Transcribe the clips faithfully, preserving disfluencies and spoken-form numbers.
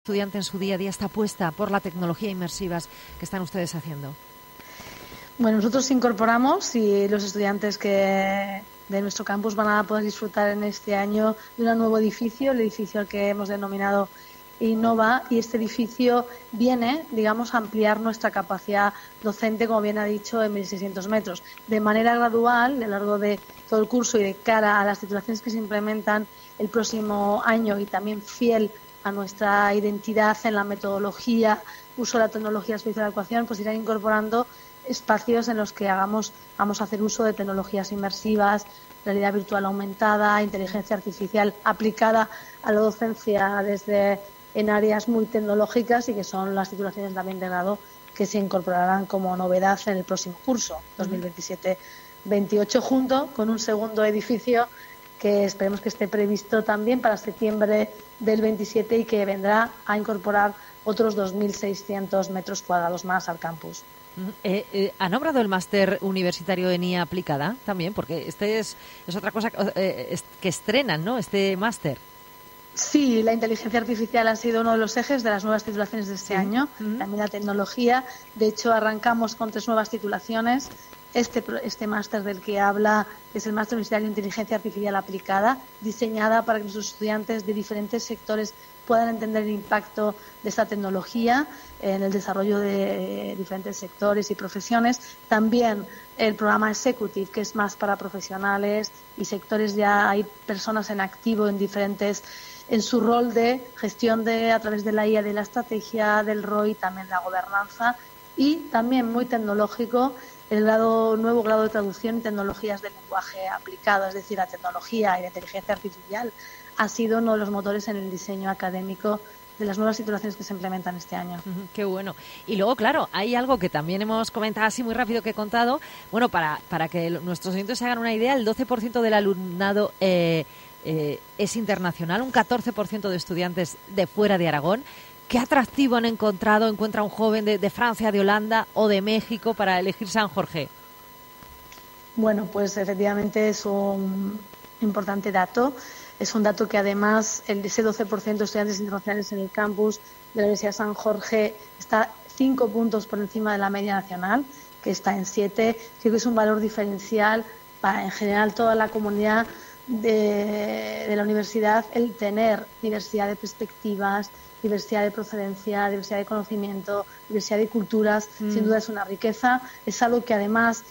estudiante en su día a día esta apuesta por la tecnología inmersivas que están ustedes haciendo? Bueno, nosotros incorporamos y los estudiantes que de nuestro campus van a poder disfrutar en este año de un nuevo edificio, el edificio al que hemos denominado Innova, y este edificio viene, digamos, a ampliar nuestra capacidad docente, como bien ha dicho, en mil seiscientos metros. De manera gradual, a lo largo de todo el curso y de cara a las titulaciones que se implementan el próximo año, y también fiel a nuestra identidad en la metodología, uso de la tecnología especial de ecuación, pues irán incorporando espacios en los que hagamos, vamos a hacer uso de tecnologías inmersivas, realidad virtual aumentada, inteligencia artificial aplicada a la docencia desde en áreas muy tecnológicas, y que son las titulaciones también de grado que se incorporarán como novedad en el próximo curso, dos mil veintisiete veintiocho, junto con un segundo edificio que esperemos que esté previsto también para septiembre del veintisiete y que vendrá a incorporar otros dos mil seiscientos metros cuadrados más al campus. Eh, eh, ¿Ha nombrado el máster universitario en I A aplicada también? Porque este es, es otra cosa eh, es, que estrenan, ¿no?, este máster. Sí, la inteligencia artificial ha sido uno de los ejes de las nuevas titulaciones de este sí. año, uh-huh. También la tecnología. De hecho, arrancamos con tres nuevas titulaciones. Este, este máster del que habla es el máster universitario en inteligencia artificial aplicada, diseñada para que los estudiantes de diferentes sectores puedan entender el impacto de esta tecnología en el desarrollo de diferentes sectores y profesiones. También el programa Executive, que es más para profesionales y sectores, ya hay personas en activo en diferentes, en su rol de gestión de a través de la I A, de la estrategia, del R O I, también la gobernanza, y también muy tecnológico el grado nuevo grado de traducción en tecnologías del lenguaje aplicado, es decir, la tecnología y la inteligencia artificial ha sido uno de los motores en el diseño académico de las nuevas titulaciones que se implementan este año. Uh-huh, qué bueno. Y luego, claro, hay algo que también hemos comentado así muy rápido que he contado. Bueno, para, para que nuestros oyentes se hagan una idea, el doce por ciento del alumnado eh, eh, es internacional, un catorce por ciento de estudiantes de fuera de Aragón. ¿Qué atractivo han encontrado? ¿Encuentra un joven de, de Francia, de Holanda o de México para elegir San Jorge? Bueno, pues efectivamente es un importante dato. Es un dato que además el de ese doce por ciento de estudiantes internacionales en el campus de la Universidad San Jorge está cinco puntos por encima de la media nacional, que está en siete. Creo que es un valor diferencial para en general toda la comunidad de, de la universidad, el tener diversidad de perspectivas, diversidad de procedencia, diversidad de conocimiento, diversidad de culturas. Mm. Sin duda es una riqueza. Es algo que además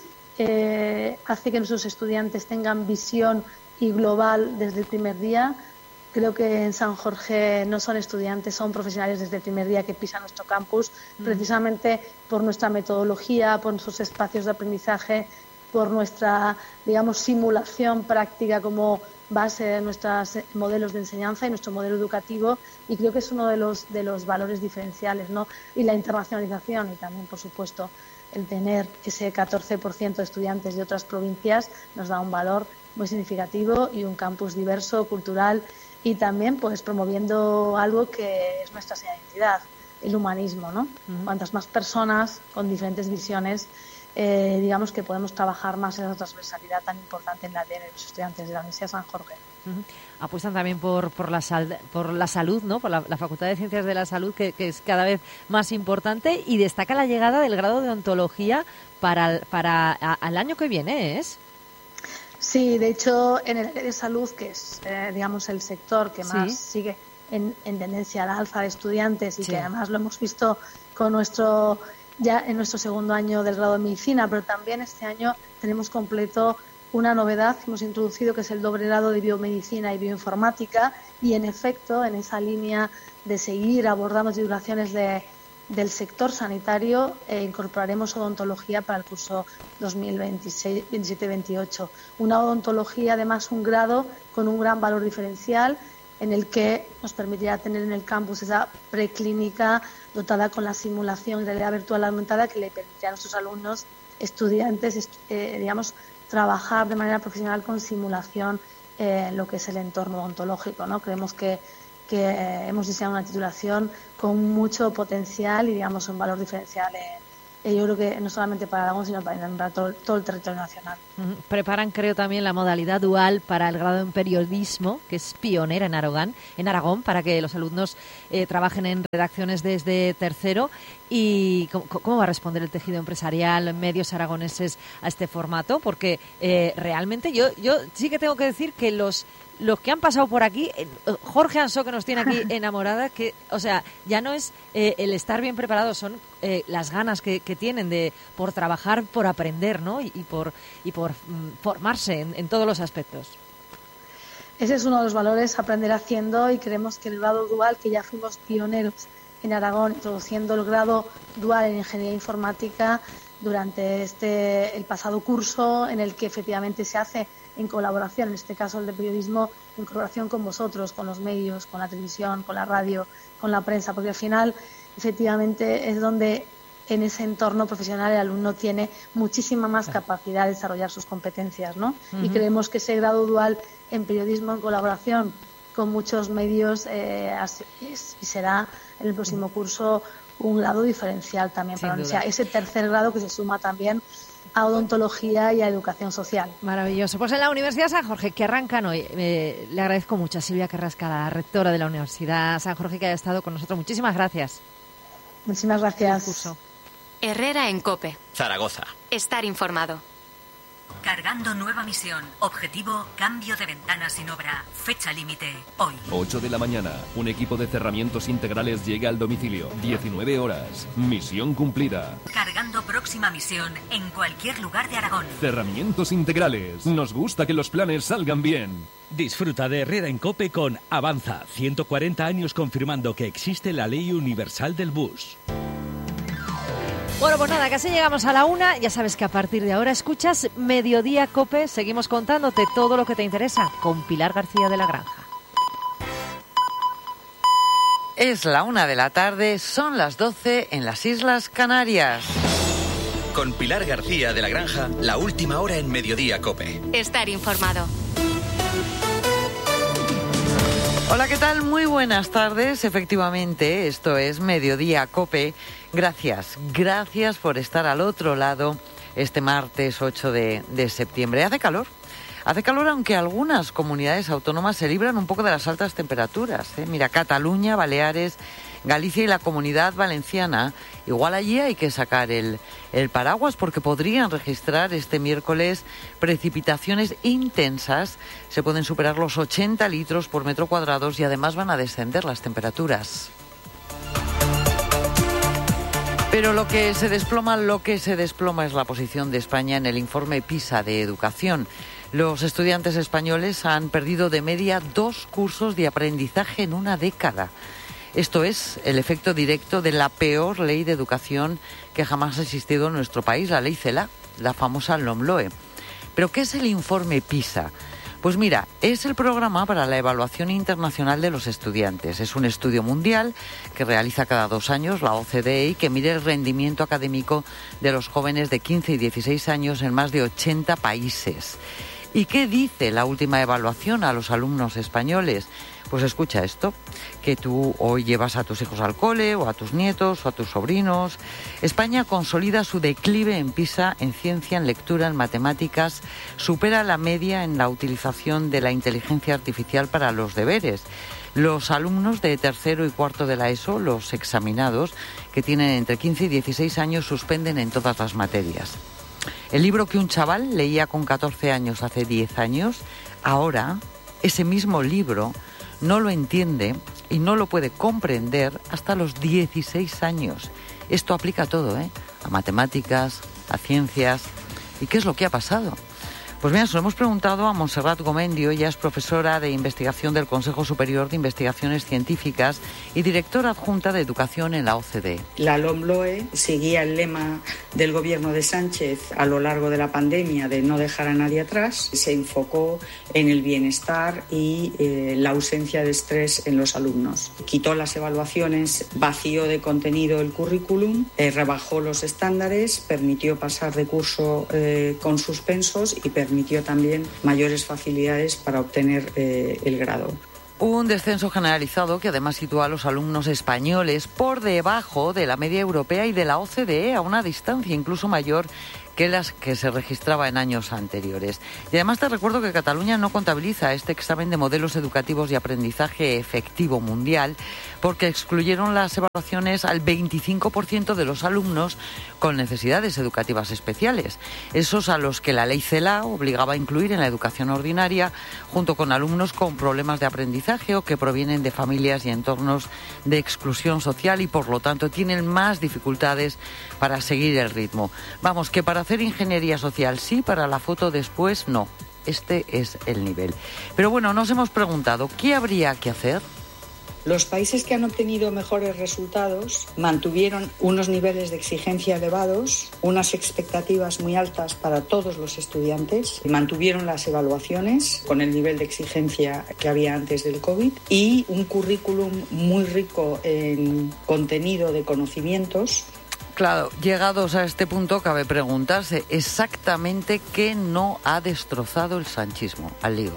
eh, hace que nuestros estudiantes tengan visión y global desde el primer día. Creo que en San Jorge no son estudiantes, son profesionales desde el primer día que pisan nuestro campus, mm. precisamente por nuestra metodología, por nuestros espacios de aprendizaje, por nuestra, digamos, simulación práctica como base de nuestros modelos de enseñanza y nuestro modelo educativo, y creo que es uno de los de los valores diferenciales, ¿no? Y la internacionalización, y también, por supuesto, el tener ese catorce por ciento de estudiantes de otras provincias nos da un valor muy significativo y un campus diverso, cultural, y también pues promoviendo algo que es nuestra identidad, el humanismo, ¿no? Uh-huh. Cuantas más personas con diferentes visiones, eh, digamos que podemos trabajar más en esa transversalidad tan importante en la de los estudiantes de la Universidad San Jorge. Uh-huh. Apuestan también por por la sal, por la salud, ¿no? Por la, la Facultad de Ciencias de la Salud, que, que es cada vez más importante, y destaca la llegada del grado de ontología para para a, al año que viene, ¿es? Sí, de hecho, en el área de salud, que es, eh, digamos, el sector que más ¿Sí? sigue en, en tendencia al alza de estudiantes, y sí. que además lo hemos visto con nuestro ya en nuestro segundo año del grado de medicina, pero también este año tenemos completo una novedad que hemos introducido, que es el doble grado de biomedicina y bioinformática, y en efecto, en esa línea de seguir abordando titulaciones de del sector sanitario, eh, incorporaremos odontología para el curso dos mil veintisiete veintiocho. Una odontología, además, un grado con un gran valor diferencial, en el que nos permitirá tener en el campus esa preclínica dotada con la simulación y realidad virtual aumentada, que le permitirá a nuestros alumnos, estudiantes, eh, digamos, trabajar de manera profesional con simulación eh, en lo que es el entorno odontológico, ¿no? Creemos que que hemos diseñado una titulación con mucho potencial y, digamos, un valor diferencial en, eh, yo creo que no solamente para Aragón, sino para todo, todo el territorio nacional. Preparan, creo, también la modalidad dual para el grado en periodismo, que es pionera en Aragón, en Aragón, para que los alumnos eh, trabajen en redacciones desde tercero. ¿Y cómo, cómo va a responder el tejido empresarial, medios aragoneses a este formato? Porque eh, realmente yo, yo sí que tengo que decir que los los que han pasado por aquí, eh, Jorge Ansó, que nos tiene aquí enamorada, que, o sea, ya no es eh, el estar bien preparado, son eh, las ganas que, que tienen de por trabajar, por aprender, ¿no? Y, y por y por mm, formarse en, en todos los aspectos. Ese es uno de los valores, aprender haciendo, y creemos que el grado dual, que ya fuimos pioneros en Aragón, introduciendo el grado dual en Ingeniería Informática durante este el pasado curso, en el que efectivamente se hace en colaboración, en este caso el de periodismo, en colaboración con vosotros, con los medios, con la televisión, con la radio, con la prensa, porque al final, efectivamente, es donde en ese entorno profesional el alumno tiene muchísima más capacidad de desarrollar sus competencias, ¿no? Uh-huh. Y creemos que ese grado dual en periodismo, en colaboración con muchos medios, eh, es, y será en el próximo curso un grado diferencial también para la universidad. Ese tercer grado que se suma también a odontología y a educación social. Maravilloso. Pues en la Universidad San Jorge, que arrancan hoy, eh, le agradezco mucho a Silvia Carrasca, la rectora de la Universidad San Jorge, que haya estado con nosotros. Muchísimas gracias. Muchísimas gracias. Herrera en COPE. Zaragoza. Estar informado. Cargando nueva misión. Objetivo, cambio de ventana sin obra. Fecha límite, hoy. ocho de la mañana. Un equipo de cerramientos integrales llega al domicilio. diecinueve horas. Misión cumplida. Cargando próxima misión en cualquier lugar de Aragón. Cerramientos integrales. Nos gusta que los planes salgan bien. Disfruta de Herrera en COPE con Avanza. ciento cuarenta años confirmando que existe la ley universal del bus. Bueno, pues nada, casi llegamos a la una. Ya sabes que a partir de ahora escuchas Mediodía COPE. Seguimos contándote todo lo que te interesa con Pilar García de la Granja. Es la una de la tarde, son las doce en las Islas Canarias. Con Pilar García de la Granja, la última hora en Mediodía COPE. Estar informado. Hola, ¿qué tal? Muy buenas tardes. Efectivamente, esto es Mediodía COPE. Gracias, gracias por estar al otro lado este martes ocho de, de septiembre. Hace calor, hace calor aunque algunas comunidades autónomas se libran un poco de las altas temperaturas, ¿eh? Mira, Cataluña, Baleares, Galicia y la Comunidad Valenciana, igual allí hay que sacar el, el paraguas porque podrían registrar este miércoles precipitaciones intensas. Se pueden superar los ochenta litros por metro cuadrado y además van a descender las temperaturas. Pero lo que se desploma, lo que se desploma es la posición de España en el informe PISA de educación. Los estudiantes españoles han perdido de media dos cursos de aprendizaje en una década. Esto es el efecto directo de la peor ley de educación que jamás ha existido en nuestro país, la ley CELA, la famosa LOMLOE. ¿Pero qué es el informe PISA? Pues mira, es el programa para la evaluación internacional de los estudiantes. Es un estudio mundial que realiza cada dos años la O C D E y que mide el rendimiento académico de los jóvenes de quince y dieciséis años en más de ochenta países. ¿Y qué dice la última evaluación a los alumnos españoles? Pues escucha esto, que tú hoy llevas a tus hijos al cole, o a tus nietos, o a tus sobrinos. España consolida su declive en PISA, en ciencia, en lectura, en matemáticas. Supera la media en la utilización de la inteligencia artificial para los deberes. Los alumnos de tercero y cuarto de la ESO, los examinados, que tienen entre quince y dieciséis años, suspenden en todas las materias. El libro que un chaval leía con catorce años hace diez años, ahora ese mismo libro no lo entiende y no lo puede comprender hasta los dieciséis años. Esto aplica a todo, ¿eh? A matemáticas, a ciencias. ¿Y qué es lo que ha pasado? Pues bien, se lo hemos preguntado a Montserrat Gomendio. Ella es profesora de investigación del Consejo Superior de Investigaciones Científicas y directora adjunta de Educación en la O C D E. La LOMLOE seguía el lema del gobierno de Sánchez a lo largo de la pandemia de no dejar a nadie atrás. Se enfocó en el bienestar y eh, la ausencia de estrés en los alumnos. Quitó las evaluaciones, vació de contenido el currículum, eh, rebajó los estándares, permitió pasar de curso eh, con suspensos y permitió también mayores facilidades para obtener eh, el grado. Un descenso generalizado que además sitúa a los alumnos españoles por debajo de la media europea y de la O C D E, a una distancia incluso mayor que las que se registraba en años anteriores. Y además te recuerdo que Cataluña no contabiliza este examen de modelos educativos y aprendizaje efectivo mundial porque excluyeron las evaluaciones al veinticinco por ciento de los alumnos con necesidades educativas especiales, esos a los que la ley CELA obligaba a incluir en la educación ordinaria, junto con alumnos con problemas de aprendizaje o que provienen de familias y entornos de exclusión social y por lo tanto tienen más dificultades para seguir el ritmo. Vamos, que para hacer ingeniería social sí, para la foto después no. Este es el nivel. Pero bueno, nos hemos preguntado, ¿qué habría que hacer? Los países que han obtenido mejores resultados mantuvieron unos niveles de exigencia elevados, unas expectativas muy altas para todos los estudiantes, mantuvieron las evaluaciones con el nivel de exigencia que había antes del COVID y un currículum muy rico en contenido de conocimientos. Claro, llegados a este punto cabe preguntarse exactamente qué no ha destrozado el sanchismo. Al lío.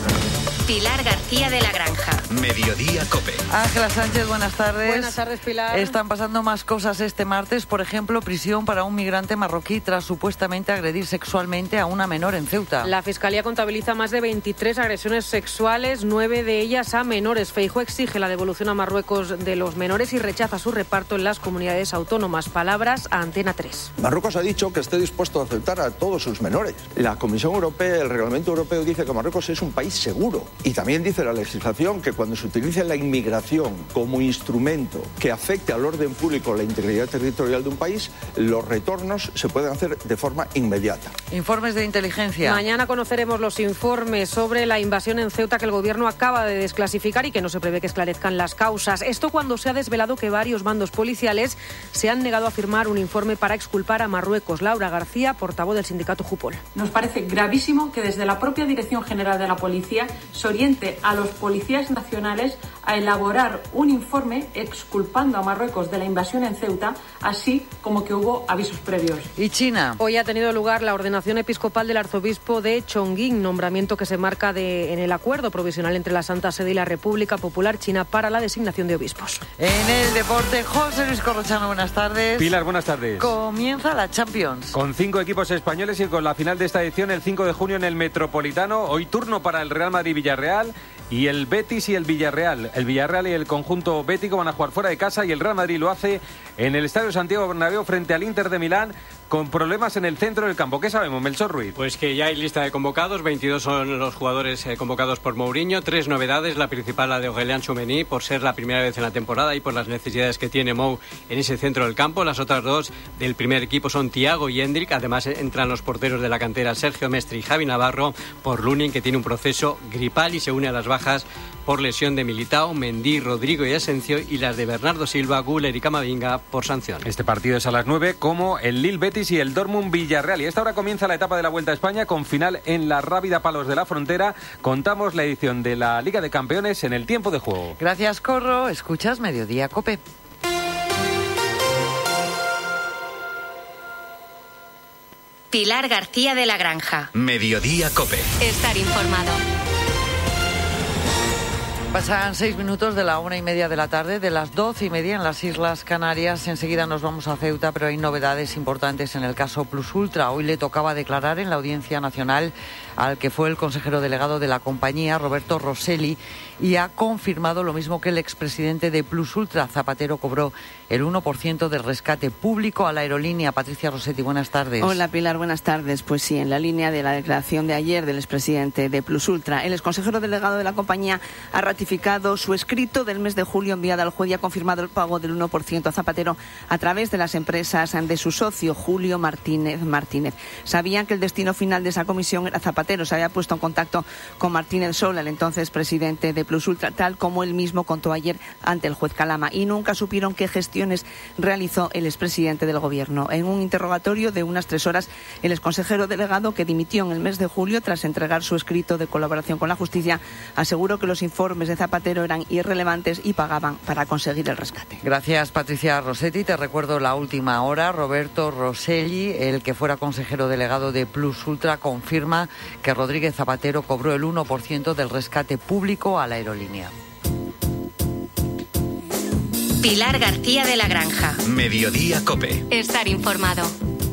Pilar García de la Granja. Mediodía COPE. Ángela Sánchez, buenas tardes. Buenas tardes, Pilar. Están pasando más cosas este martes. Por ejemplo, prisión para un migrante marroquí tras supuestamente agredir sexualmente a una menor en Ceuta. La Fiscalía contabiliza más de veintitrés agresiones sexuales, nueve de ellas a menores. Feijóo exige la devolución a Marruecos de los menores y rechaza su reparto en las comunidades autónomas. Palabras a Antena tres. Marruecos ha dicho que esté dispuesto a aceptar a todos sus menores. La Comisión Europea, el Reglamento Europeo dice que Marruecos es un país seguro. Y también dice la legislación que cuando se utilice la inmigración como instrumento que afecte al orden público o la integridad territorial de un país, los retornos se pueden hacer de forma inmediata. Informes de inteligencia. Mañana conoceremos los informes sobre la invasión en Ceuta que el gobierno acaba de desclasificar y que no se prevé que esclarezcan las causas. Esto cuando se ha desvelado que varios bandos policiales se han negado a firmar un informe para exculpar a Marruecos. Laura García, portavoz del sindicato Jupol. Nos parece gravísimo que desde la propia Dirección General de la Policía se oriente a los policías nacionales a elaborar un informe exculpando a Marruecos de la invasión en Ceuta, así como que hubo avisos previos. ¿Y China? Hoy ha tenido lugar la ordenación episcopal del arzobispo de Chongqing, nombramiento que se marca de, en el acuerdo provisional entre la Santa Sede y la República Popular China para la designación de obispos. En el deporte, José Luis Corrochano, buenas tardes. Pilar, buenas tardes. Comienza la Champions. Con cinco equipos españoles y con la final de esta edición el cinco de junio en el Metropolitano. Hoy turno para el Real Madrid-Villarreal y el Betis y el Villarreal. El Villarreal y el conjunto bético van a jugar fuera de casa y el Real Madrid lo hace en el Estadio Santiago Bernabéu frente al Inter de Milán con problemas en el centro del campo. ¿Qué sabemos, Melchor Ruiz? Pues que ya hay lista de convocados, veintidós son los jugadores eh, convocados por Mourinho, tres novedades, la principal la de Aurélien Tchouameni por ser la primera vez en la temporada y por las necesidades que tiene Mou en ese centro del campo. Las otras dos del primer equipo son Thiago y Hendrik, además entran los porteros de la cantera Sergio Mestre y Javi Navarro por Lunin, que tiene un proceso gripal y se une a las bajas por lesión de Militao, Mendy, Rodrigo y Asensio, y las de Bernardo Silva, Güler y Camavinga por sanción. Este partido es a las nueve, como el Lille Betis y el Dortmund Villarreal. Y a esta hora comienza la etapa de la Vuelta a España con final en la Rábida Palos de la Frontera. Contamos la edición de la Liga de Campeones en el tiempo de juego. Gracias, Corro. Escuchas Mediodía COPE. Pilar García de la Granja. Mediodía COPE. Estar informado. Pasan seis minutos de la una y media de la tarde, de las doce y media en las Islas Canarias. Enseguida nos vamos a Ceuta, pero hay novedades importantes en el caso Plus Ultra. Hoy le tocaba declarar en la Audiencia Nacional al que fue el consejero delegado de la compañía, Roberto Rosselli, y ha confirmado lo mismo que el expresidente de Plus Ultra. Zapatero cobró el uno por ciento del rescate público a la aerolínea. Patricia Rossetti, buenas tardes. Hola, Pilar, buenas tardes. Pues sí, en la línea de la declaración de ayer del expresidente de Plus Ultra, el exconsejero delegado de la compañía ha ratificado su escrito del mes de julio enviado al juez y ha confirmado el pago del uno por ciento a Zapatero a través de las empresas de su socio, Julio Martínez Martínez. Sabían que el destino final de esa comisión era Zapatero. Se había puesto en contacto con Martínez Sola, el entonces presidente de Plus Ultra, tal como él mismo contó ayer ante el juez Calama, y nunca supieron qué gestiones realizó el expresidente del Gobierno. En un interrogatorio de unas tres horas, el exconsejero delegado, que dimitió en el mes de julio tras entregar su escrito de colaboración con la justicia, aseguró que los informes de de Zapatero eran irrelevantes y pagaban para conseguir el rescate. Gracias, Patricia Rossetti. Te recuerdo la última hora. Roberto Rosselli, el que fuera consejero delegado de Plus Ultra, confirma que Rodríguez Zapatero cobró el uno por ciento del rescate público a la aerolínea. Pilar García de la Granja. Mediodía COPE. Estar informado.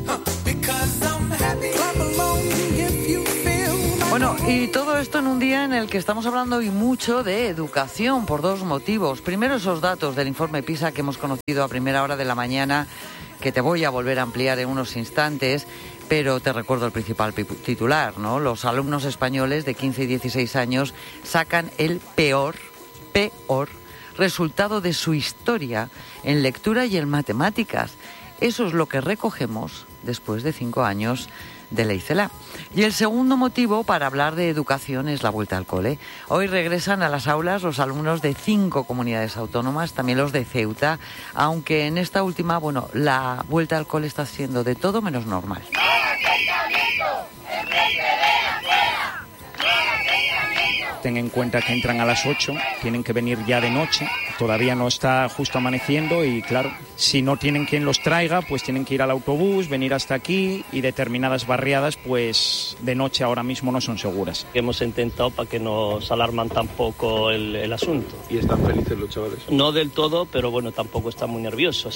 Bueno, y todo esto en un día en el que estamos hablando y mucho de educación por dos motivos. Primero, esos datos del informe PISA que hemos conocido a primera hora de la mañana, que te voy a volver a ampliar en unos instantes, pero te recuerdo el principal titular, ¿no? Los alumnos españoles de quince y dieciséis años sacan el peor, peor resultado de su historia en lectura y en matemáticas. Eso es lo que recogemos después de cinco años de Ley Celaá. Y el segundo motivo para hablar de educación es la vuelta al cole. Hoy regresan a las aulas los alumnos de cinco comunidades autónomas, también los de Ceuta, aunque en esta última, bueno, la vuelta al cole está siendo de todo menos normal. Ten en cuenta que entran a las ocho, tienen que venir ya de noche, todavía no está justo amaneciendo y claro, si no tienen quien los traiga, pues tienen que ir al autobús, venir hasta aquí y determinadas barriadas, pues de noche ahora mismo no son seguras. Hemos intentado para que nos alarman tampoco el, el asunto. ¿Y están felices los chavales? No del todo, pero bueno, tampoco están muy nerviosos.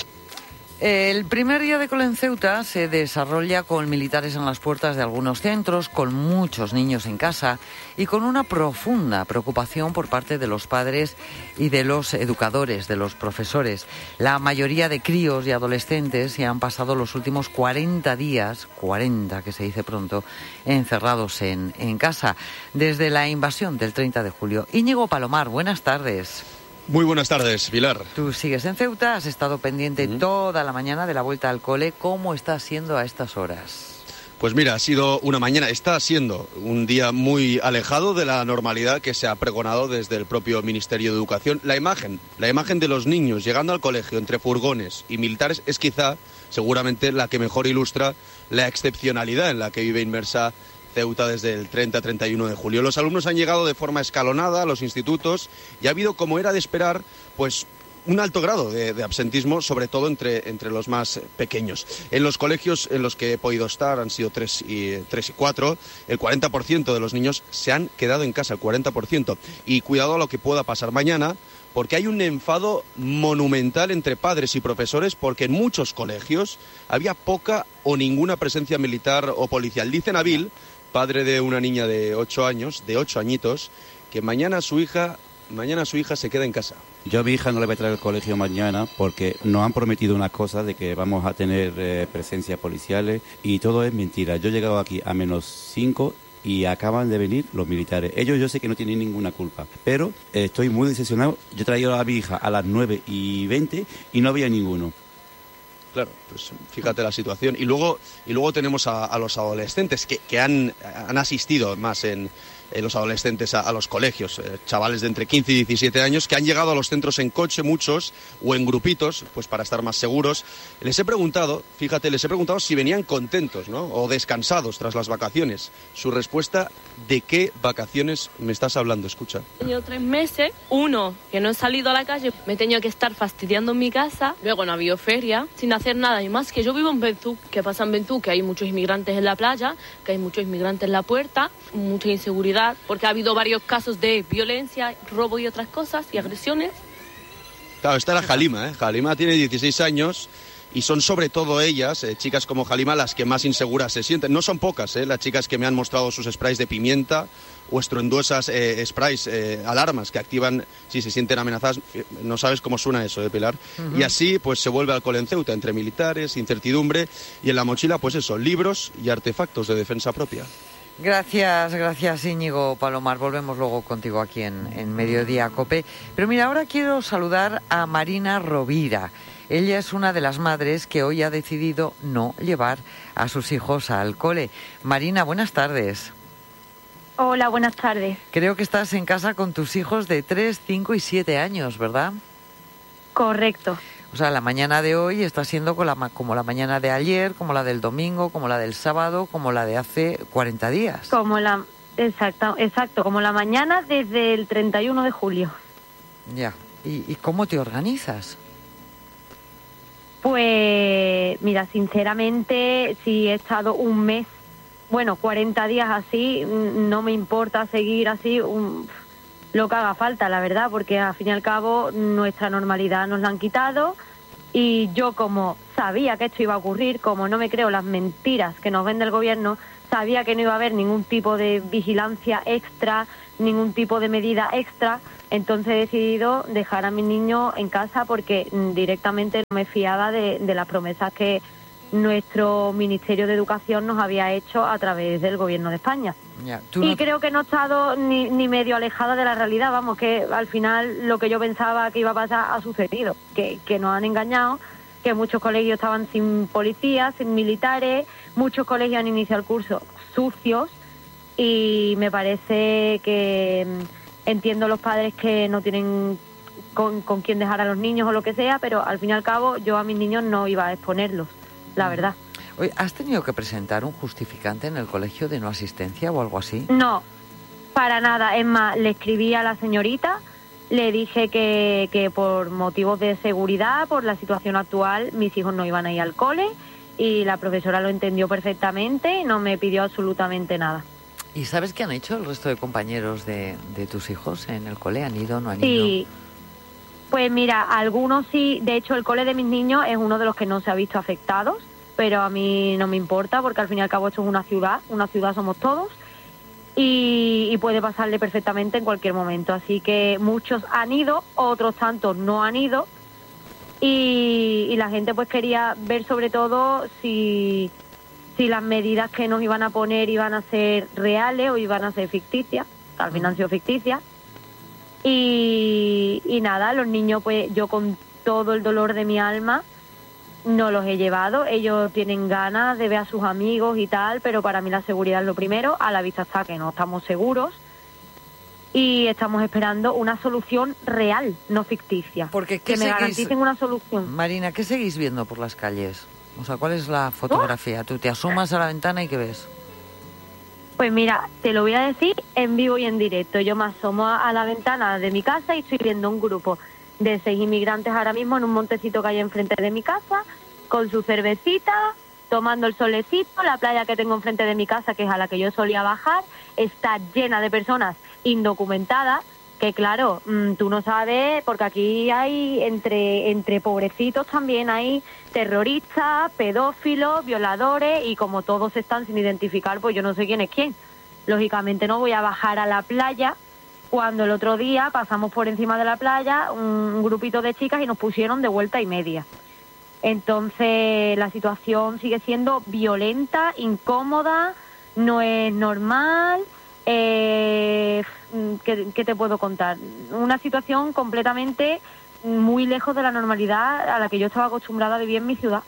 El primer día de cole en Ceuta se desarrolla con militares en las puertas de algunos centros, con muchos niños en casa y con una profunda preocupación por parte de los padres y de los educadores, de los profesores. La mayoría de críos y adolescentes se han pasado los últimos cuarenta días, cuarenta que se dice pronto, encerrados en, en casa desde la invasión del treinta de julio. Íñigo Palomar, buenas tardes. Muy buenas tardes, Pilar. Tú sigues en Ceuta, has estado pendiente uh-huh. toda la mañana de la vuelta al cole. ¿Cómo está siendo a estas horas? Pues mira, ha sido una mañana, está siendo un día muy alejado de la normalidad que se ha pregonado desde el propio Ministerio de Educación. La imagen, la imagen de los niños llegando al colegio entre furgones y militares es quizá, seguramente, la que mejor ilustra la excepcionalidad en la que vive inmersa Ceuta desde el treinta a treinta y uno de julio. Los alumnos han llegado de forma escalonada a los institutos y ha habido, como era de esperar, pues un alto grado de, de absentismo, sobre todo entre, entre los más pequeños. En los colegios en los que he podido estar, han sido tres y, tres y cuatro, el cuarenta por ciento de los niños se han quedado en casa, el cuarenta por ciento. Y cuidado a lo que pueda pasar mañana, porque hay un enfado monumental entre padres y profesores, porque en muchos colegios había poca o ninguna presencia militar o policial. Dice Nabil, padre de una niña de ocho años, de ocho añitos, que mañana su hija, mañana su hija se queda en casa. Yo a mi hija no le voy a traer al colegio mañana porque nos han prometido una cosa de que vamos a tener eh, presencia policiales y todo es mentira. Yo he llegado aquí a menos cinco y acaban de venir los militares. Ellos yo sé que no tienen ninguna culpa, pero eh, estoy muy decepcionado. Yo he traído a mi hija a las nueve y veinte y no había ninguno. Claro, pues fíjate la situación. Y luego, y luego tenemos a, a los adolescentes que, que han, han asistido más en, en los adolescentes a, a los colegios, eh, chavales de entre quince y diecisiete años que han llegado a los centros en coche, muchos, o en grupitos, pues para estar más seguros. Les he preguntado, fíjate, les he preguntado si venían contentos, ¿no? O descansados tras las vacaciones. Su respuesta, ¿de qué vacaciones me estás hablando? Escucha. He tenido tres meses, uno, que no he salido a la calle, me he tenido que estar fastidiando en mi casa, luego no ha habido feria, sin hacer nada. Y más que yo vivo en Benzú. ¿Qué pasa en Benzú? Que hay muchos inmigrantes en la playa, que hay muchos inmigrantes en la puerta, mucha inseguridad, porque ha habido varios casos de violencia, robo y otras cosas, y agresiones. Claro, esta era Halima, ¿eh? Halima tiene dieciséis años y son sobre todo ellas, eh, chicas como Halima, las que más inseguras se sienten. No son pocas, ¿eh? Las chicas que me han mostrado sus sprays de pimienta o estruenduosas eh, sprays, eh, alarmas que activan si se sienten amenazadas. No sabes cómo suena eso, ¿eh, Pilar? Uh-huh. Y así pues se vuelve al cole en Ceuta, entre militares, incertidumbre y en la mochila pues eso, libros y artefactos de defensa propia. Gracias, gracias Íñigo Palomar. Volvemos luego contigo aquí en, en Mediodía COPE. Pero mira, ahora quiero saludar a Marina Rovira. Ella es una de las madres que hoy ha decidido no llevar a sus hijos al cole. Marina, buenas tardes. Hola, buenas tardes. Creo que estás en casa con tus hijos de tres, cinco y siete años, ¿verdad? Correcto. O sea, la mañana de hoy está siendo como la, como la mañana de ayer, como la del domingo, como la del sábado, como la de hace cuarenta días. Como la, Exacto, exacto, como la mañana desde el treinta y uno de julio. Ya. ¿Y, y cómo te organizas? Pues, mira, sinceramente, si he estado un mes, bueno, cuarenta días así, no me importa seguir así un, lo que haga falta, la verdad, porque al fin y al cabo nuestra normalidad nos la han quitado y yo, como sabía que esto iba a ocurrir, como no me creo las mentiras que nos vende el gobierno, sabía que no iba a haber ningún tipo de vigilancia extra, ningún tipo de medida extra, entonces he decidido dejar a mi niño en casa porque directamente no me fiaba de, de las promesas que nuestro Ministerio de Educación nos había hecho a través del Gobierno de España. Ya, y no... creo que no he estado ni, ni medio alejada de la realidad, vamos, que al final lo que yo pensaba que iba a pasar ha sucedido, que, que nos han engañado, que muchos colegios estaban sin policías, sin militares, muchos colegios han iniciado el curso sucios y me parece que entiendo los padres que no tienen con, con quién dejar a los niños o lo que sea, pero al fin y al cabo yo a mis niños no iba a exponerlos, la verdad. Oye, ¿has tenido que presentar un justificante en el colegio de no asistencia o algo así? No, para nada. Es más, le escribí a la señorita, le dije que, que por motivos de seguridad, por la situación actual, mis hijos no iban a ir al cole y la profesora lo entendió perfectamente y no me pidió absolutamente nada. ¿Y sabes qué han hecho el resto de compañeros de, de tus hijos en el cole? ¿Han ido o no han sí. ido? Sí, pues mira, algunos sí. De hecho, el cole de mis niños es uno de los que no se ha visto afectados, pero a mí no me importa porque al fin y al cabo esto es una ciudad, una ciudad somos todos y, y puede pasarle perfectamente en cualquier momento. Así que muchos han ido, otros tantos no han ido y, y la gente pues quería ver sobre todo si... si las medidas que nos iban a poner iban a ser reales o iban a ser ficticias, que al final han sido ficticias. Y, y nada, los niños, pues yo con todo el dolor de mi alma no los he llevado. Ellos tienen ganas de ver a sus amigos y tal, pero para mí la seguridad es lo primero. A la vista está que no estamos seguros y estamos esperando una solución real, no ficticia. Porque que me seguís, garanticen una solución. Marina, ¿qué seguís viendo por las calles? O sea, ¿cuál es la fotografía? Tú te asomas a la ventana y ¿qué ves? Pues mira, te lo voy a decir en vivo y en directo. Yo me asomo a la ventana de mi casa y estoy viendo un grupo de seis inmigrantes ahora mismo en un montecito que hay enfrente de mi casa, con su cervecita, tomando el solecito. La playa que tengo enfrente de mi casa, que es a la que yo solía bajar, está llena de personas indocumentadas, que claro, tú no sabes, porque aquí hay, entre, entre pobrecitos también hay terroristas, pedófilos, violadores, y como todos están sin identificar, pues yo no sé quién es quién. Lógicamente no voy a bajar a la playa cuando el otro día pasamos por encima de la playa un grupito de chicas y nos pusieron de vuelta y media. Entonces la situación sigue siendo violenta, incómoda, no es normal. Eh, ¿qué, ¿Qué te puedo contar? Una situación completamente muy lejos de la normalidad a la que yo estaba acostumbrada a vivir en mi ciudad.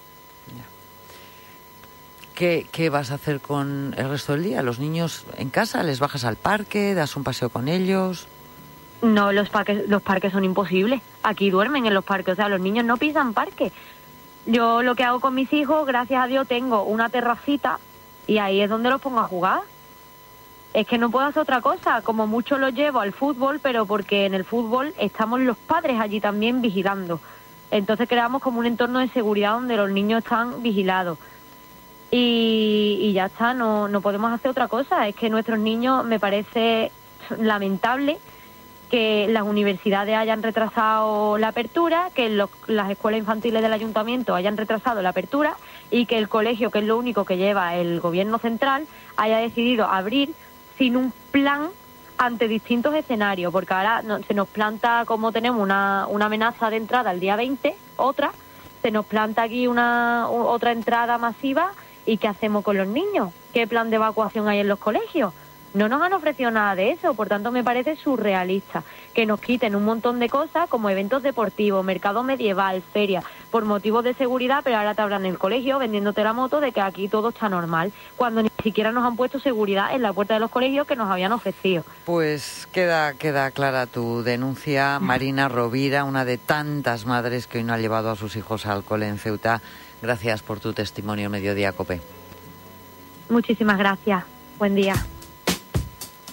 ¿Qué, ¿Qué vas a hacer con el resto del día? ¿Los niños en casa? ¿Les bajas al parque? ¿Das un paseo con ellos? No, los parques, los parques son imposibles. Aquí duermen en los parques, o sea, los niños no pisan parques. Yo lo que hago con mis hijos, gracias a Dios, tengo una terracita y ahí es donde los pongo a jugar. Es que no puedo hacer otra cosa, como mucho lo llevo al fútbol, pero porque en el fútbol estamos los padres allí también vigilando. Entonces creamos como un entorno de seguridad donde los niños están vigilados. Y, y ya está, no, no podemos hacer otra cosa. Es que nuestros niños, me parece lamentable que las universidades hayan retrasado la apertura, que los, las escuelas infantiles del ayuntamiento hayan retrasado la apertura y que el colegio, que es lo único que lleva el gobierno central, haya decidido abrir sin un plan ante distintos escenarios, porque ahora no, se nos planta, como tenemos una, una amenaza de entrada el día veinte, otra, se nos planta aquí una u, otra entrada masiva, ¿y qué hacemos con los niños? ¿Qué plan de evacuación hay en los colegios? No nos han ofrecido nada de eso, por tanto me parece surrealista que nos quiten un montón de cosas como eventos deportivos, mercado medieval, feria, por motivos de seguridad, pero ahora te abran el colegio vendiéndote la moto de que aquí todo está normal, cuando ni siquiera nos han puesto seguridad en la puerta de los colegios que nos habían ofrecido. Pues queda, queda clara tu denuncia, Marina Rovira, una de tantas madres que hoy no ha llevado a sus hijos al cole en Ceuta. Gracias por tu testimonio, Mediodía Cope. Muchísimas gracias. Buen día.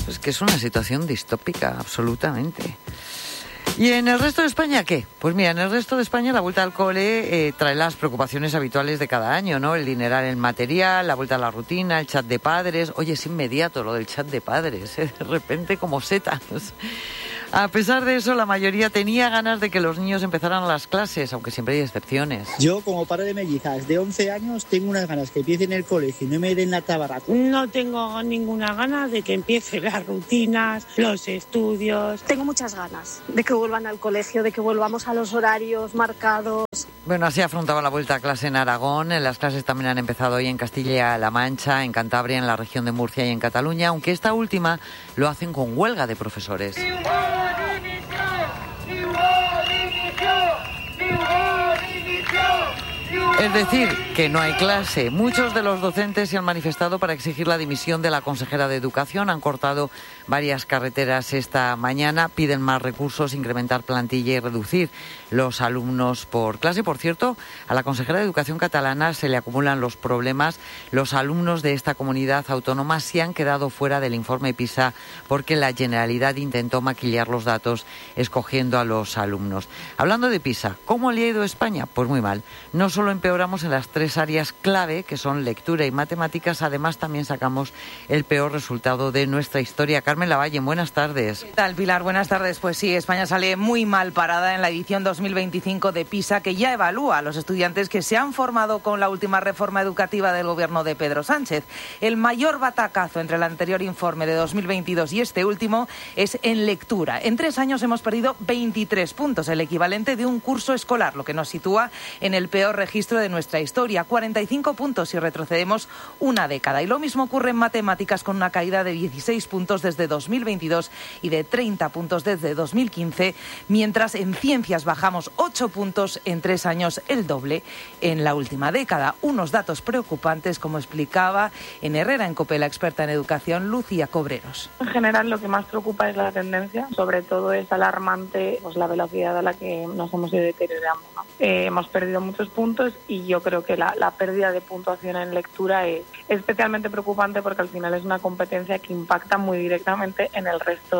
Es que es una situación distópica, absolutamente. ¿Y en el resto de España qué? Pues mira, en el resto de España la vuelta al cole eh, trae las preocupaciones habituales de cada año, ¿no? El dineral en material, la vuelta a la rutina, el chat de padres. Oye, es inmediato lo del chat de padres, ¿eh? De repente como setas. A pesar de eso, la mayoría tenía ganas de que los niños empezaran las clases, aunque siempre hay excepciones. Yo, como padre de mellizas de once años, tengo unas ganas que empiecen el colegio y no me den la tabarra. No tengo ninguna gana de que empiecen las rutinas, los estudios. Tengo muchas ganas de que vuelvan al colegio, de que volvamos a los horarios marcados. Bueno, así afrontaba la vuelta a clase en Aragón. Las clases también han empezado hoy en Castilla-La Mancha, en Cantabria, en la región de Murcia y en Cataluña, aunque esta última lo hacen con huelga de profesores. Es decir, que no hay clase. Muchos de los docentes se han manifestado para exigir la dimisión de la consejera de Educación. Han cortado varias carreteras esta mañana, piden más recursos, incrementar plantilla y reducir los alumnos por clase. Por cierto, a la consejera de Educación catalana se le acumulan los problemas. Los alumnos de esta comunidad autónoma se han quedado fuera del informe PISA porque la Generalidad intentó maquillar los datos escogiendo a los alumnos. Hablando de PISA, ¿cómo le ha ido a España? Pues muy mal. No solo empeoramos en las tres áreas clave, que son lectura y matemáticas, además también sacamos el peor resultado de nuestra historia. Carmen Lavalle, buenas tardes. ¿Qué tal, Pilar? Buenas tardes. Pues sí, España sale muy mal parada en la edición dos mil veinticinco de PISA, que ya evalúa a los estudiantes que se han formado con la última reforma educativa del gobierno de Pedro Sánchez. El mayor batacazo entre el anterior informe de dos mil veintidós y este último es en lectura. En tres años hemos perdido veintitrés puntos, el equivalente de un curso escolar, lo que nos sitúa en el peor registro de nuestra historia. cuarenta y cinco puntos si retrocedemos una década. Y lo mismo ocurre en matemáticas, con una caída de dieciséis puntos desde dos mil veintidós y de treinta puntos desde dos mil quince, mientras en ciencias bajamos ocho puntos en tres años, el doble en la última década. Unos datos preocupantes, como explicaba en Herrera en COPE la experta en educación Lucía Cobreros. En general, lo que más preocupa es la tendencia. Sobre todo es alarmante pues la velocidad a la que nos hemos ido deteriorando, ¿no? Eh, hemos perdido muchos puntos y yo creo que la, la pérdida de puntuación en lectura es especialmente preocupante porque al final es una competencia que impacta muy directamente en el resto.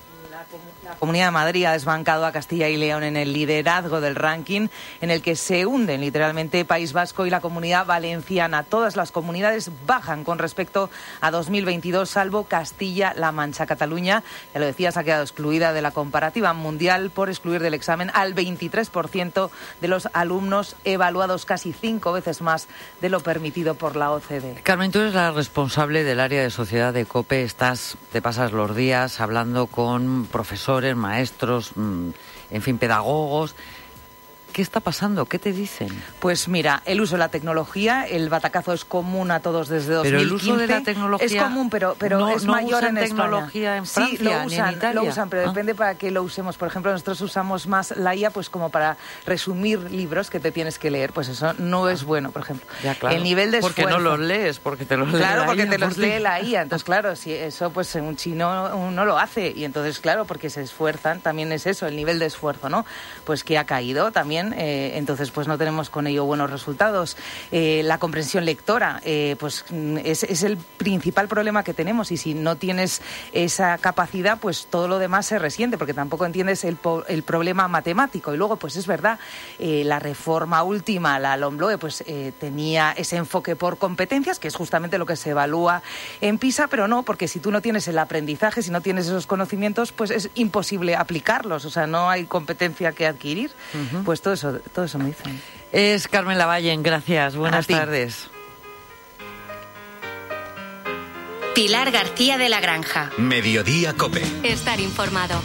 La Comunidad de Madrid ha desbancado a Castilla y León en el liderazgo del ranking, en el que se hunden literalmente País Vasco y la Comunidad Valenciana. Todas las comunidades bajan con respecto a dos mil veintidós, salvo Castilla-La Mancha. Cataluña, ya lo decías, ha quedado excluida de la comparativa mundial por excluir del examen al veintitrés por ciento de los alumnos evaluados, casi cinco veces más de lo permitido por la O C D E. Carmen, tú eres la responsable del área de sociedad de COPE. Estás, te pasas los días hablando con profesores, maestros, en fin, pedagogos. ¿Qué está pasando? ¿Qué te dicen? Pues mira, el uso de la tecnología, el batacazo es común a todos desde dos mil quince. Pero el uso de la tecnología es común, pero, pero no, es no mayor usan en tecnología España. en Francia, sí, lo usan, ni en Italia. lo usan, pero ah. depende para qué lo usemos. Por ejemplo, nosotros usamos más la I A pues como para resumir libros que te tienes que leer. Pues eso no es bueno, por ejemplo. Ya, claro. El nivel de porque esfuerzo. no los lees, porque te los lee Claro, la porque I A, te los porque... lee la I A. Entonces, claro, si eso pues un chino uno lo hace. Y entonces, claro, porque se esfuerzan, también es eso, el nivel de esfuerzo, ¿no? Pues que ha caído también. Eh, entonces, pues no tenemos con ello buenos resultados. Eh, la comprensión lectora, eh, pues es, es el principal problema que tenemos, y si no tienes esa capacidad, pues todo lo demás se resiente, porque tampoco entiendes el, el problema matemático. Y luego, pues es verdad, eh, la reforma última, la LOMLOE, pues eh, tenía ese enfoque por competencias, que es justamente lo que se evalúa en PISA, pero no, porque si tú no tienes el aprendizaje, si no tienes esos conocimientos, pues es imposible aplicarlos, o sea, no hay competencia que adquirir. Uh-huh. Pues todo eso, todo eso me dicen. Es Carmen Lavalle, gracias, buenas tardes. Pilar García de la Granja. Mediodía COPE. Estar informado.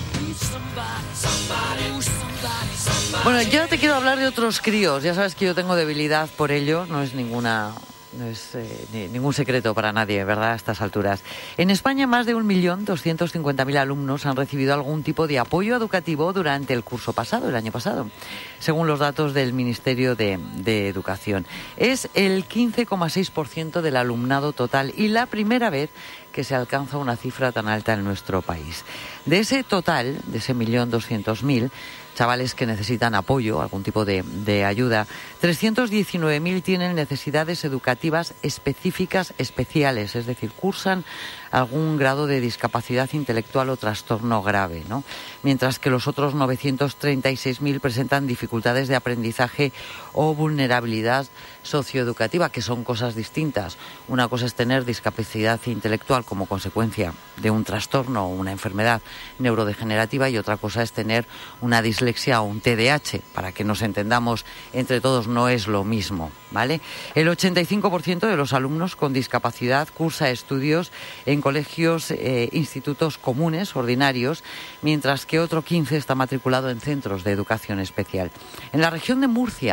Bueno, yo te quiero hablar de otros críos. Ya sabes que yo tengo debilidad por ellos, no es ninguna... No es eh, ni, ningún secreto para nadie, ¿verdad?, a estas alturas. En España, más de un millón doscientos cincuenta mil alumnos han recibido algún tipo de apoyo educativo durante el curso pasado, el año pasado, según los datos del Ministerio de, de Educación. Es el quince coma seis por ciento del alumnado total y la primera vez que se alcanza una cifra tan alta en nuestro país. De ese total, de ese millón doscientos mil, chavales que necesitan apoyo, algún tipo de, de ayuda, trescientos diecinueve mil tienen necesidades educativas específicas especiales, es decir, cursan algún grado de discapacidad intelectual o trastorno grave, ¿no? Mientras que los otros novecientos treinta y seis mil presentan dificultades de aprendizaje o vulnerabilidad socioeducativa, que son cosas distintas. Una cosa es tener discapacidad intelectual como consecuencia de un trastorno o una enfermedad neurodegenerativa y otra cosa es tener una dislexia o un T D A H. Para que nos entendamos entre todos, no es lo mismo, ¿vale? El ochenta y cinco por ciento de los alumnos con discapacidad cursa estudios en colegios, eh, institutos comunes, ordinarios, mientras que otro quince por ciento está matriculado en centros de educación especial. En la región de Murcia,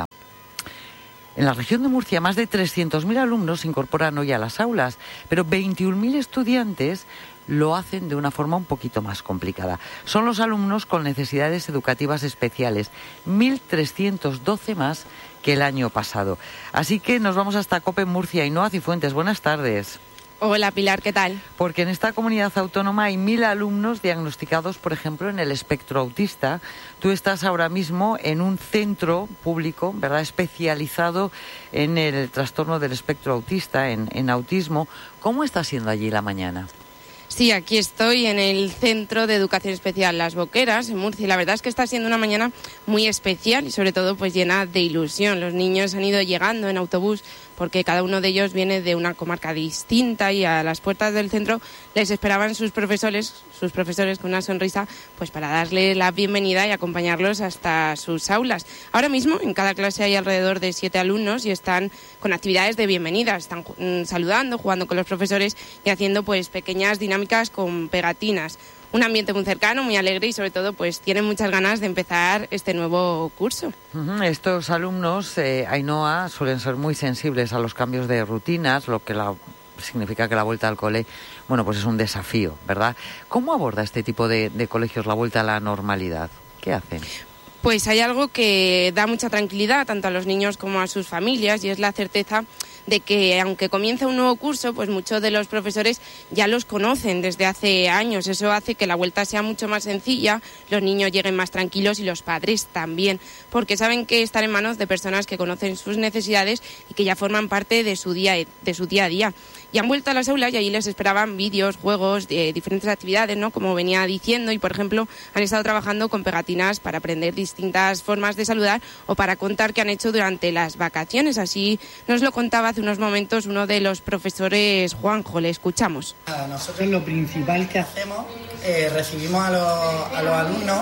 En la región de Murcia, más de trescientos mil alumnos se incorporan hoy a las aulas, pero veintiún mil estudiantes lo hacen de una forma un poquito más complicada. Son los alumnos con necesidades educativas especiales, mil trescientos doce más que el año pasado. Así que nos vamos hasta COPE en Murcia. Ainhoa Cifuentes, buenas tardes. Hola Pilar, ¿qué tal? Porque en esta comunidad autónoma hay mil alumnos diagnosticados, por ejemplo, en el espectro autista. Tú estás ahora mismo en un centro público, ¿verdad?, especializado en el trastorno del espectro autista, en, en autismo. ¿Cómo está siendo allí la mañana? Sí, aquí estoy en el Centro de Educación Especial Las Boqueras, en Murcia. La verdad es que está siendo una mañana muy especial y sobre todo pues llena de ilusión. Los niños han ido llegando en autobús porque cada uno de ellos viene de una comarca distinta y a las puertas del centro les esperaban sus profesores, sus profesores con una sonrisa, pues para darles la bienvenida y acompañarlos hasta sus aulas. Ahora mismo en cada clase hay alrededor de siete alumnos y están con actividades de bienvenida, están mm, saludando, jugando con los profesores y haciendo pues pequeñas dinámicas con pegatinas. Un ambiente muy cercano, muy alegre y sobre todo pues tienen muchas ganas de empezar este nuevo curso. Uh-huh. Estos alumnos, eh, Ainhoa, suelen ser muy sensibles a los cambios de rutinas, lo que la, significa que la vuelta al cole, bueno, pues es un desafío, ¿verdad? ¿Cómo aborda este tipo de, de colegios la vuelta a la normalidad? ¿Qué hacen? Pues hay algo que da mucha tranquilidad tanto a los niños como a sus familias y es la certeza de que aunque comience un nuevo curso, pues muchos de los profesores ya los conocen desde hace años. Eso hace que la vuelta sea mucho más sencilla, los niños lleguen más tranquilos y los padres también, porque saben que están en manos de personas que conocen sus necesidades y que ya forman parte de su día, de su día a día. Y han vuelto a las aulas y allí les esperaban vídeos, juegos, eh, diferentes actividades, ¿no?, como venía diciendo, y por ejemplo han estado trabajando con pegatinas para aprender distintas formas de saludar o para contar qué han hecho durante las vacaciones. Así nos lo contaba hace unos momentos uno de los profesores, Juanjo. Le escuchamos. Nosotros lo principal que hacemos es eh, recibimos a los, a los alumnos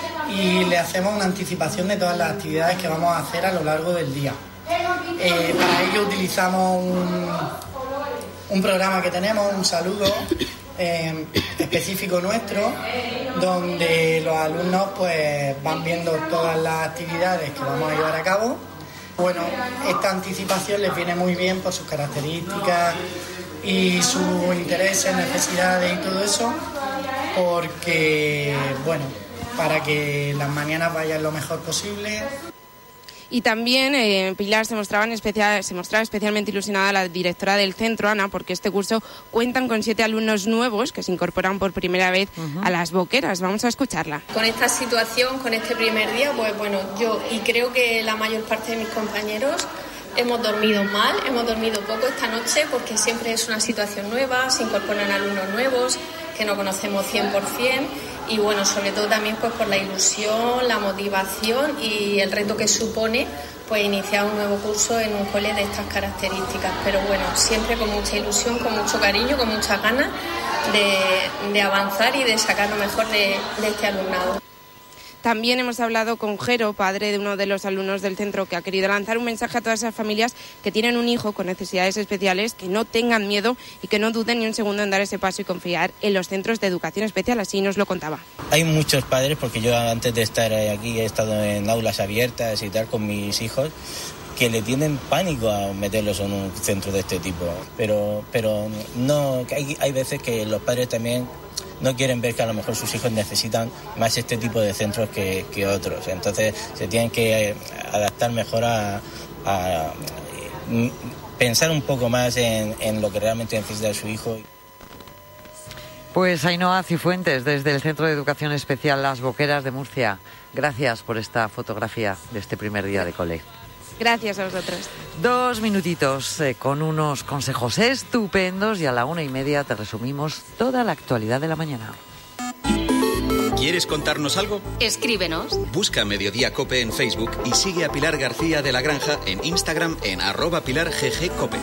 y le hacemos una anticipación de todas las actividades que vamos a hacer a lo largo del día. Eh, para ello utilizamos un, un programa que tenemos, un saludo eh, específico nuestro, donde los alumnos pues van viendo todas las actividades que vamos a llevar a cabo. Bueno, esta anticipación les viene muy bien por sus características y sus intereses, necesidades y todo eso, porque, bueno, para que las mañanas vayan lo mejor posible. Y también en eh, Pilar se mostraba, en especial, se mostraba especialmente ilusionada la directora del centro, Ana, porque este curso cuentan con siete alumnos nuevos que se incorporan por primera vez uh-huh. a Las Boqueras. Vamos a escucharla. Con esta situación, con este primer día, pues bueno, yo y creo que la mayor parte de mis compañeros hemos dormido mal, hemos dormido poco esta noche porque siempre es una situación nueva, se incorporan alumnos nuevos que no conocemos cien por ciento. Y bueno, sobre todo también pues por la ilusión, la motivación y el reto que supone pues iniciar un nuevo curso en un cole de estas características. Pero bueno, siempre con mucha ilusión, con mucho cariño, con muchas ganas de, de avanzar y de sacar lo mejor de, de este alumnado. También hemos hablado con Jero, padre de uno de los alumnos del centro, que ha querido lanzar un mensaje a todas esas familias que tienen un hijo con necesidades especiales, que no tengan miedo y que no duden ni un segundo en dar ese paso y confiar en los centros de educación especial. Así nos lo contaba. Hay muchos padres, porque yo antes de estar aquí he estado en aulas abiertas y tal con mis hijos, que le tienen pánico a meterlos en un centro de este tipo. Pero, pero no, hay, hay veces que los padres también no quieren ver que a lo mejor sus hijos necesitan más este tipo de centros que, que otros. Entonces se tienen que adaptar mejor a, a pensar un poco más en, en lo que realmente necesita su hijo. Pues Ainhoa Cifuentes, desde el Centro de Educación Especial Las Boqueras de Murcia. Gracias por esta fotografía de este primer día de cole. Gracias a vosotros. Dos minutitos eh, con unos consejos estupendos y a la una y media te resumimos toda la actualidad de la mañana. ¿Quieres contarnos algo? Escríbenos. Busca Mediodía Cope en Facebook y sigue a Pilar García de la Granja en Instagram en arroba Pilar G G Cope.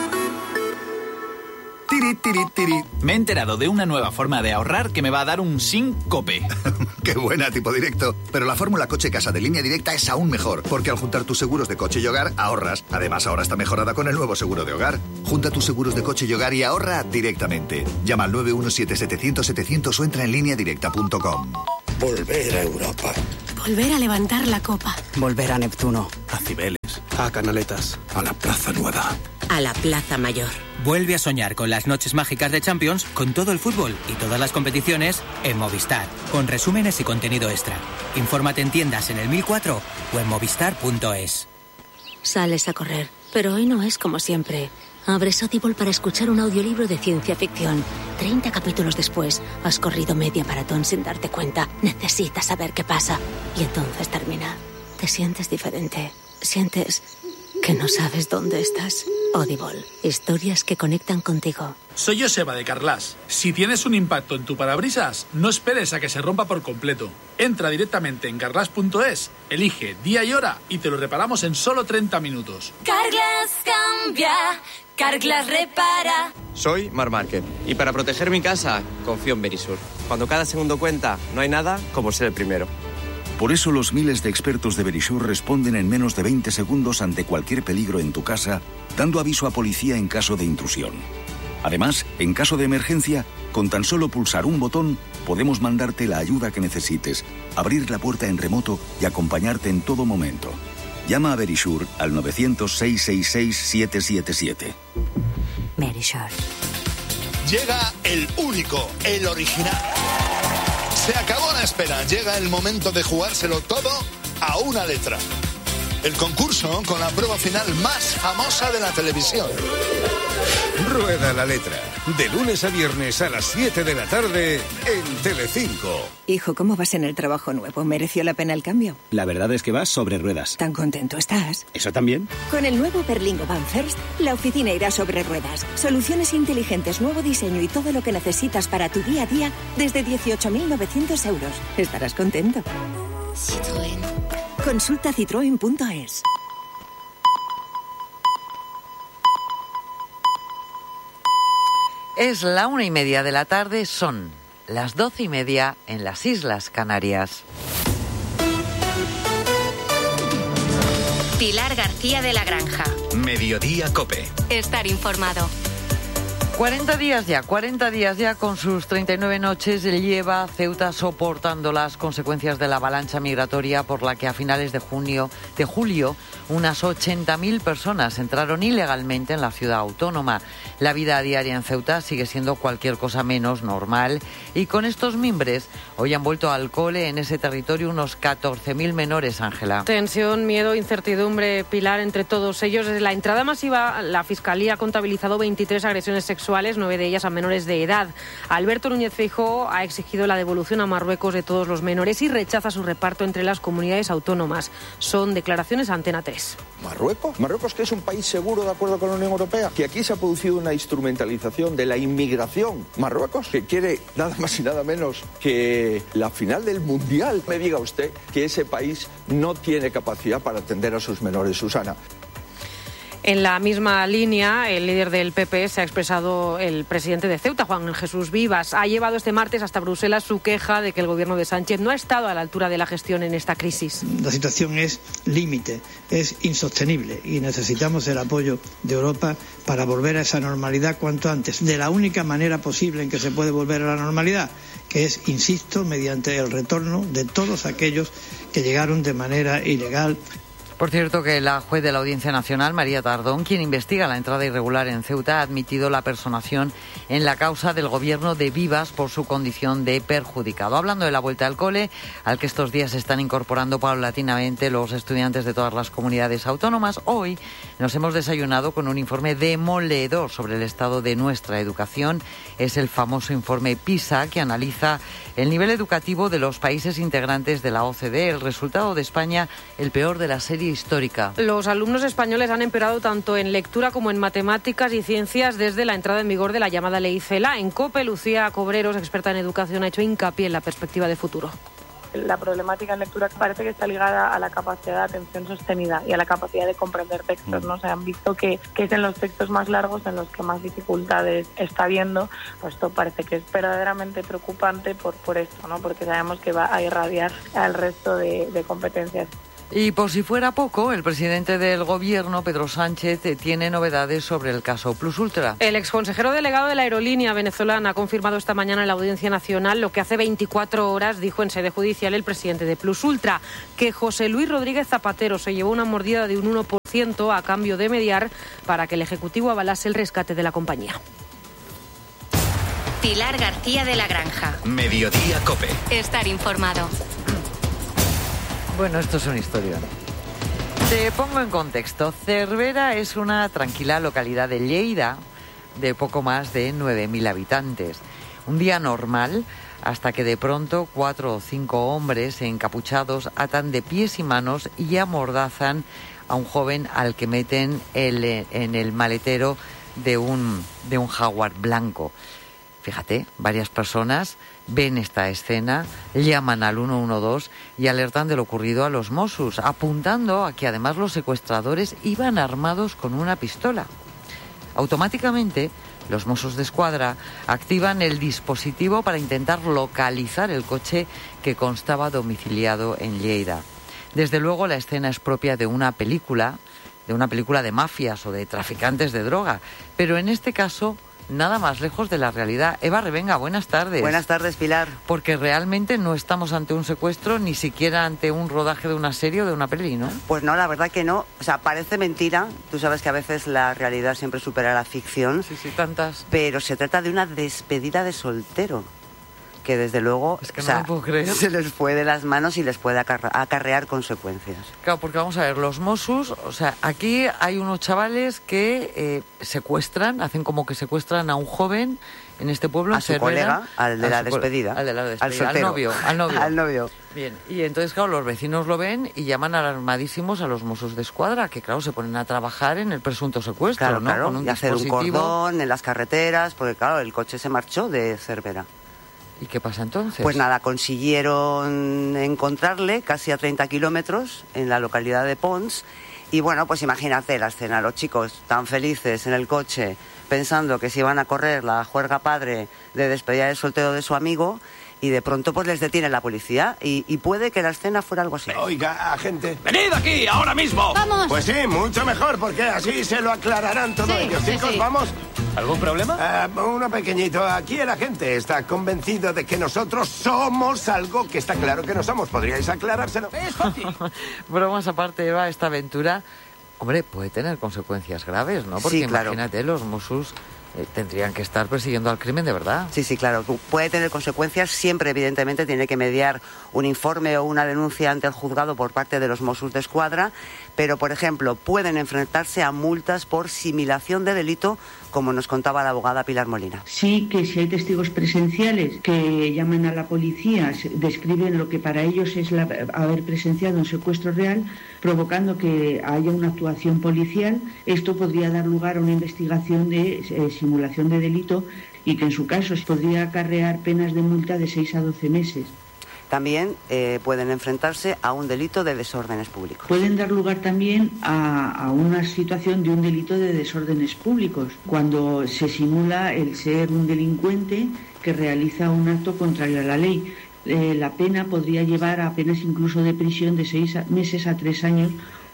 Tiri, tiri, tiri. Me he enterado de una nueva forma de ahorrar que me va a dar un Sincope. Qué buena, tipo directo. Pero la fórmula coche-casa de Línea Directa es aún mejor, porque al juntar tus seguros de coche y hogar, ahorras. Además, ahora está mejorada con el nuevo seguro de hogar. Junta tus seguros de coche y hogar y ahorra directamente. Llama al nueve uno siete siete cero cero setecientos o entra en línea directa punto com. Volver a Europa. Volver a levantar la copa. Volver a Neptuno. A Cibeles. A Canaletas. A la Plaza Nueva. A la Plaza Mayor. Vuelve a soñar con las noches mágicas de Champions, con todo el fútbol y todas las competiciones en Movistar, con resúmenes y contenido extra. Infórmate en tiendas en el mil cuatro o en movistar punto es. Sales a correr, pero hoy no es como siempre. Abres Audible para escuchar un audiolibro de ciencia ficción. treinta capítulos después, has corrido media maratón sin darte cuenta. Necesitas saber qué pasa. Y entonces termina. Te sientes diferente. Sientes que no sabes dónde estás. Audible. Historias que conectan contigo. Soy Joseba de Carglass. Si tienes un impacto en tu parabrisas, no esperes a que se rompa por completo. Entra directamente en carglass punto es, elige día y hora y te lo reparamos en solo treinta minutos. Carglass cambia, Carglass repara. Soy Mar Márquez y para proteger mi casa confío en Verisur. Cuando cada segundo cuenta, no hay nada como ser el primero. Por eso los miles de expertos de Verisur responden en menos de veinte segundos ante cualquier peligro en tu casa, dando aviso a policía en caso de intrusión. Además, en caso de emergencia, con tan solo pulsar un botón, podemos mandarte la ayuda que necesites, abrir la puerta en remoto y acompañarte en todo momento. Llama a Verisur al nueve cero cero, seis seis seis, siete siete siete. Verisur. Llega el único, el original. Se acabó la espera, llega el momento de jugárselo todo a una letra. El concurso con la prueba final más famosa de la televisión. Rueda la letra, de lunes a viernes a las siete de la tarde en Telecinco. Hijo, ¿cómo vas en el trabajo nuevo? ¿Mereció la pena el cambio? La verdad es que vas sobre ruedas. ¿Tan contento estás? ¿Eso también? Con el nuevo Berlingo Van First, la oficina irá sobre ruedas. Soluciones inteligentes, nuevo diseño y todo lo que necesitas para tu día a día desde dieciocho mil novecientos euros. Estarás contento. Citroën. Consulta citroen punto es. Es la una y media de la tarde, son las doce y media en las Islas Canarias. Pilar García de la Granja. Mediodía Cope. Estar informado. cuarenta días ya, cuarenta días ya con sus treinta y nueve noches lleva Ceuta soportando las consecuencias de la avalancha migratoria por la que a finales de junio, de julio, unas ochenta mil personas entraron ilegalmente en la ciudad autónoma. La vida diaria en Ceuta sigue siendo cualquier cosa menos normal y con estos mimbres hoy han vuelto al cole en ese territorio unos catorce mil menores, Ángela. Tensión, miedo, incertidumbre, Pilar, entre todos ellos. Desde la entrada masiva, la Fiscalía ha contabilizado veintitrés agresiones sexuales, nueve de ellas a menores de edad. Alberto Núñez Feijóo ha exigido la devolución a Marruecos de todos los menores y rechaza su reparto entre las comunidades autónomas. Son declaraciones a Antena tres. ¿Marruecos? ¿Marruecos que es un país seguro de acuerdo con la Unión Europea? Que aquí se ha producido una instrumentalización de la inmigración. ¿Marruecos? Que quiere nada más y nada menos que la final del Mundial. Me diga usted que ese país no tiene capacidad para atender a sus menores, Susana. En la misma línea, el líder del P P se ha expresado el presidente de Ceuta, Juan Jesús Vivas. Ha llevado este martes hasta Bruselas su queja de que el gobierno de Sánchez no ha estado a la altura de la gestión en esta crisis. La situación es límite, es insostenible y necesitamos el apoyo de Europa para volver a esa normalidad cuanto antes, de la única manera posible en que se puede volver a la normalidad, que es, insisto, mediante el retorno de todos aquellos que llegaron de manera ilegal. Por cierto, que la juez de la Audiencia Nacional, María Tardón, quien investiga la entrada irregular en Ceuta, ha admitido la personación en la causa del gobierno de Vivas por su condición de perjudicado. Hablando de la vuelta al cole, al que estos días se están incorporando paulatinamente los estudiantes de todas las comunidades autónomas, hoy nos hemos desayunado con un informe demoledor sobre el estado de nuestra educación. Es el famoso informe PISA, que analiza el nivel educativo de los países integrantes de la O C D E. El resultado de España, el peor de la serie histórica. Los alumnos españoles han empeorado tanto en lectura como en matemáticas y ciencias desde la entrada en vigor de la llamada Ley CELA. En COPE, Lucía Cobreros, experta en educación, ha hecho hincapié en la perspectiva de futuro. La problemática en lectura parece que está ligada a la capacidad de atención sostenida y a la capacidad de comprender textos, ¿no? Se han visto que, que es en los textos más largos en los que más dificultades está habiendo. Pues esto parece que es verdaderamente preocupante por, por esto, ¿no? Porque sabemos que va a irradiar al resto de, de competencias. Y por si fuera poco, el presidente del Gobierno, Pedro Sánchez, tiene novedades sobre el caso Plus Ultra. El exconsejero delegado de la aerolínea venezolana ha confirmado esta mañana en la Audiencia Nacional lo que hace veinticuatro horas dijo en sede judicial el presidente de Plus Ultra, que José Luis Rodríguez Zapatero se llevó una mordida de un uno por ciento a cambio de mediar para que el Ejecutivo avalase el rescate de la compañía. Pilar García de la Granja. Mediodía COPE. Estar informado. Bueno, esto es una historia. Te pongo en contexto. Cervera es una tranquila localidad de Lleida de poco más de nueve mil habitantes. Un día normal, hasta que de pronto cuatro o cinco hombres encapuchados atan de pies y manos y amordazan a un joven al que meten el, en el maletero de un, de un Jaguar blanco. Fíjate, varias personas ven esta escena, llaman al uno uno dos y alertan de lo ocurrido a los Mossos, apuntando a que además los secuestradores iban armados con una pistola. Automáticamente, los Mossos de Escuadra activan el dispositivo para intentar localizar el coche que constaba domiciliado en Lleida. Desde luego, la escena es propia de una película, de una película de mafias o de traficantes de droga, pero en este caso nada más lejos de la realidad. Eva Revenga, buenas tardes. Buenas tardes, Pilar. Porque realmente no estamos ante un secuestro, ni siquiera ante un rodaje de una serie o de una peli, ¿no? Pues no, la verdad que no. O sea, parece mentira. Tú sabes que a veces la realidad siempre supera la ficción. Sí, sí, tantas. Pero se trata de una despedida de soltero, que desde luego es que o no sea, lo puedo creer. Se les fue de las manos y les puede acarre- acarrear consecuencias. Claro, porque vamos a ver, los Mossos, o sea, aquí hay unos chavales que eh, secuestran, hacen como que secuestran a un joven en este pueblo. A en su Cervera, colega, al de a la su despedida. Al de la despedida, al soltero. al novio, al novio. al novio. Bien, y entonces, claro, los vecinos lo ven y llaman alarmadísimos a los Mossos de Escuadra, que claro, se ponen a trabajar en el presunto secuestro, Claro, ¿no? claro, Con un y hacer un dispositivo. cordón en las carreteras, porque claro, el coche se marchó de Cervera. ¿Y qué pasa entonces? Pues nada, consiguieron encontrarle casi a treinta kilómetros en la localidad de Pons. Y bueno, pues imagínate la escena, los chicos tan felices en el coche, pensando que se iban a correr la juerga padre de despedida de soltero de su amigo, y de pronto pues les detiene la policía, y, y puede que la escena fuera algo así. Oiga, agente. ¡Venid aquí, ahora mismo! ¡Vamos! Pues sí, mucho mejor, porque así se lo aclararán todos Sí, ellos. sí, Chicos, sí. vamos. ¿Algún problema? Uh, uno pequeñito. Aquí el agente está convencido de que nosotros somos algo que está claro que no somos. ¿Podríais aclarárselo? Es fácil. Bromas aparte, Eva, esta aventura, hombre, puede tener consecuencias graves, ¿no? Porque Sí, claro. imagínate, los Mossos eh, tendrían que estar persiguiendo al crimen de verdad. Sí, sí, claro. Puede tener consecuencias. Siempre, evidentemente, tiene que mediar un informe o una denuncia ante el juzgado por parte de los Mossos de Escuadra. Pero, por ejemplo, pueden enfrentarse a multas por similación de delito, como nos contaba la abogada Pilar Molina. Sí, que si hay testigos presenciales que llaman a la policía, se- describen lo que para ellos es la- haber presenciado un secuestro real, provocando que haya una actuación policial, esto podría dar lugar a una investigación de eh, simulación de delito y que en su caso podría acarrear penas de multa de seis a doce meses. También eh, pueden enfrentarse a un delito de desórdenes públicos. Pueden dar lugar también a, a una situación de un delito de desórdenes públicos, cuando se simula el ser un delincuente que realiza un acto contrario a la ley. Eh, la pena podría llevar a penas incluso de prisión de seis a- meses a tres años.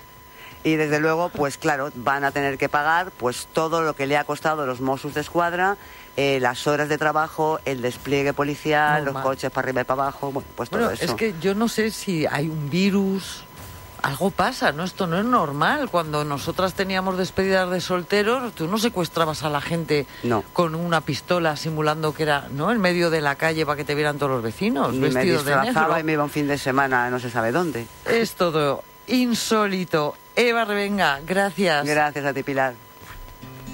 Y desde luego, pues claro, van a tener que pagar pues todo lo que le ha costado a los Mossos de Escuadra, eh, las horas de trabajo, el despliegue policial, Normal. los coches para arriba y para abajo, bueno, pues todo Bueno, eso. es que yo no sé si hay un virus, algo pasa, ¿no? Esto no es normal. Cuando nosotras teníamos despedidas de solteros, tú no secuestrabas a la gente No. con una pistola simulando que era, ¿no?, en medio de la calle para que te vieran todos los vecinos, Ni me vestidos de disfrazaba negro. y me iba un fin de semana no se sabe dónde. Es todo insólito. Eva Revenga, gracias. Gracias a ti, Pilar.